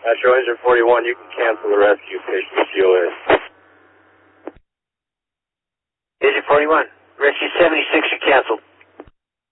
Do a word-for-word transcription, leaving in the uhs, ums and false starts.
Astro Engine forty-one, you can cancel the rescue. Station fuel is. Engine forty-one, rescue seventy-six, you canceled.